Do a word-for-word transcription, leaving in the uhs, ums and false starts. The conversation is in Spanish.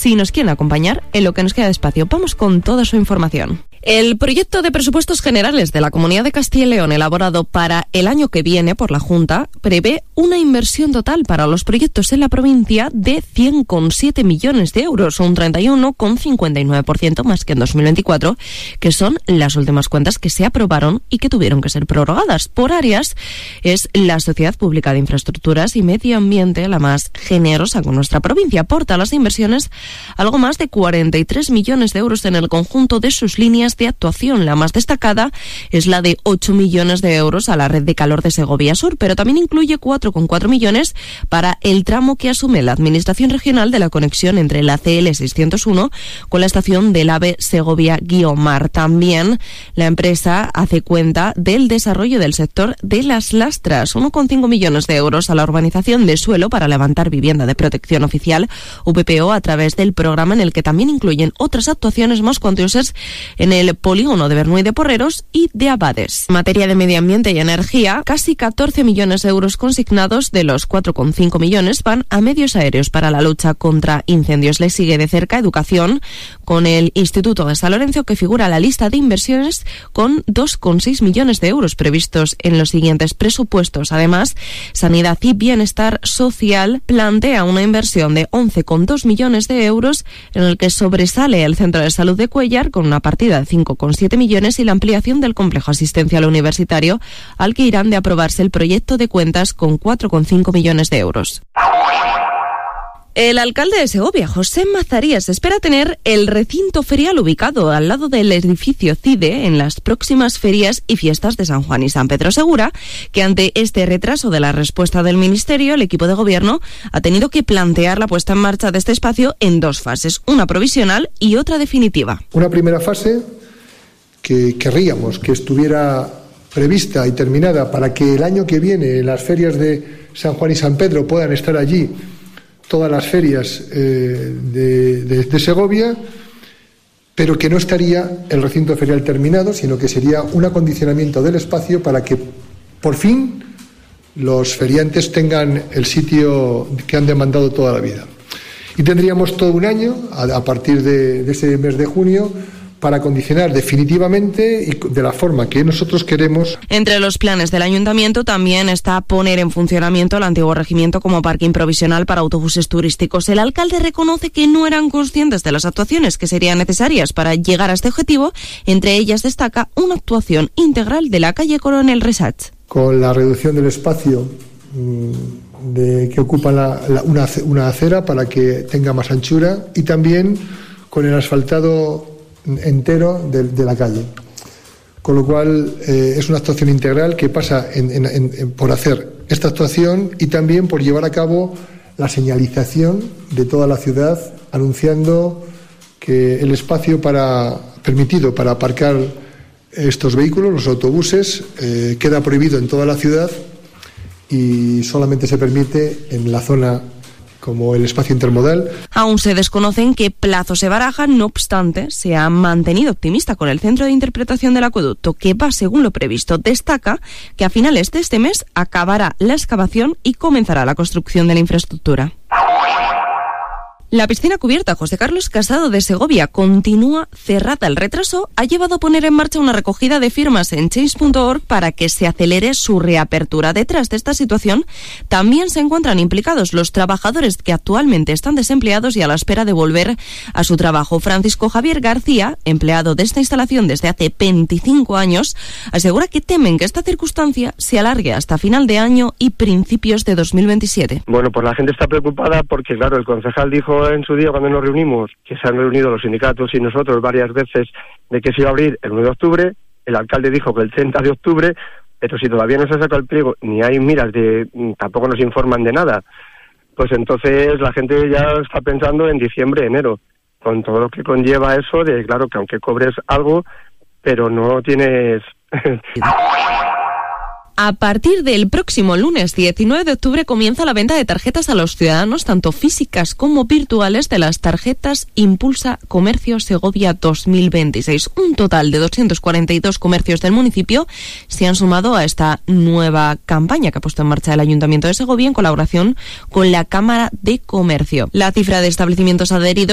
si nos quieren acompañar en lo que nos queda de espacio. Vamos con toda su información. El proyecto de presupuestos generales de la Comunidad de Castilla y León, elaborado para el año que viene por la Junta, prevé una inversión total para los proyectos en la provincia de cien coma siete millones de euros, un treinta y uno coma cincuenta y nueve por ciento más que en dos mil veinticuatro, que son las últimas cuentas que se aprobaron y que tuvieron que ser prorrogadas. Por áreas, es la Sociedad Pública de Infraestructuras y Medio Ambiente la más generosa con nuestra provincia. Aporta a las inversiones algo más de cuarenta y tres millones de euros en el conjunto de sus líneas de actuación. La más destacada es la de ocho millones de euros a la red de calor de Segovia Sur, pero también incluye cuatro coma cuatro millones para el tramo que asume la Administración Regional de la conexión entre la C L seiscientos uno con la estación del AVE Segovia-Guiomar. También la empresa hace cuenta del desarrollo del sector de las lastras, uno coma cinco millones de euros a la urbanización de suelo para levantar vivienda de protección oficial, U P P O, a través del programa en el que también incluyen otras actuaciones más cuantiosas en el polígono de Bernuy de Porreros y de Abades. En materia de medio ambiente y energía, casi catorce millones de euros consignados, de los cuatro coma cinco millones van a medios aéreos para la lucha contra incendios. Le sigue de cerca educación, con el Instituto de San Lorenzo, que figura en la lista de inversiones con dos coma seis millones de euros previstos en los siguientes presupuestos. Además, Sanidad y Bienestar Social plantea una inversión de once coma dos millones de euros, en el que sobresale el Centro de Salud de Cuéllar, con una partida de cinco coma siete millones, y la ampliación del complejo asistencial universitario, al que irán de aprobarse el proyecto de cuentas con cuatro coma cinco millones de euros. El alcalde de Segovia, José Mazarías, espera tener el recinto ferial ubicado al lado del edificio CIDE en las próximas ferias y fiestas de San Juan y San Pedro. Asegura que ante este retraso de la respuesta del Ministerio, el equipo de gobierno ha tenido que plantear la puesta en marcha de este espacio en dos fases, una provisional y otra definitiva. Una primera fase que querríamos que estuviera prevista y terminada para que el año que viene las ferias de San Juan y San Pedro puedan estar allí todas las ferias eh, de, de, de Segovia, pero que no estaría el recinto ferial terminado, sino que sería un acondicionamiento del espacio para que por fin los feriantes tengan el sitio que han demandado toda la vida. Y tendríamos todo un año, a, a partir de, de ese mes de junio, para acondicionar definitivamente y de la forma que nosotros queremos. Entre los planes del ayuntamiento también está poner en funcionamiento el antiguo regimiento como parking provisional para autobuses turísticos. El alcalde reconoce que no eran conscientes de las actuaciones que serían necesarias para llegar a este objetivo. Entre ellas destaca una actuación integral de la calle Coronel Resach. Con la reducción del espacio de, que ocupa la, la, una, una acera para que tenga más anchura, y también con el asfaltado entero de, de la calle, con lo cual eh, es una actuación integral que pasa en, en, en, por hacer esta actuación y también por llevar a cabo la señalización de toda la ciudad, anunciando que el espacio para, permitido para aparcar estos vehículos, los autobuses, eh, queda prohibido en toda la ciudad y solamente se permite en la zona como el espacio intermodal. Aún se desconocen qué plazos se barajan, no obstante, se ha mantenido optimista con el Centro de Interpretación del Acueducto, que va según lo previsto. Destaca que a finales de este mes acabará la excavación y comenzará la construcción de la infraestructura. La piscina cubierta José Carlos Casado de Segovia continúa cerrada. El retraso ha llevado a poner en marcha una recogida de firmas en change punto org para que se acelere su reapertura. Detrás de esta situación también se encuentran implicados los trabajadores que actualmente están desempleados y a la espera de volver a su trabajo. Francisco Javier García, empleado de esta instalación desde hace veinticinco años, asegura que temen que esta circunstancia se alargue hasta final de año y principios de dos mil veintisiete. Bueno, pues la gente está preocupada porque, claro, el concejal dijo en su día cuando nos reunimos, que se han reunido los sindicatos y nosotros varias veces, de que se iba a abrir el nueve de octubre, el alcalde dijo que el treinta de octubre, pero si todavía no se ha sacado el pliego, ni hay miras de, tampoco nos informan de nada, pues entonces la gente ya está pensando en diciembre, enero, con todo lo que conlleva eso de, claro, que aunque cobres algo, pero no tienes... A partir del próximo lunes diecinueve de octubre comienza la venta de tarjetas a los ciudadanos, tanto físicas como virtuales, de las tarjetas Impulsa Comercio Segovia dos mil veintiséis. Un total de doscientos cuarenta y dos comercios del municipio se han sumado a esta nueva campaña que ha puesto en marcha el Ayuntamiento de Segovia en colaboración con la Cámara de Comercio. La cifra de establecimientos adheridos